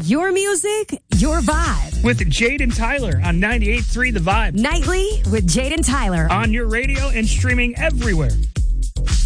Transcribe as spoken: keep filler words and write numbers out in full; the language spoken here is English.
Your music, your vibe. With Jade and Tyler on ninety-eight point three The Vibe. Nightly with Jade and Tyler. On your radio and streaming everywhere.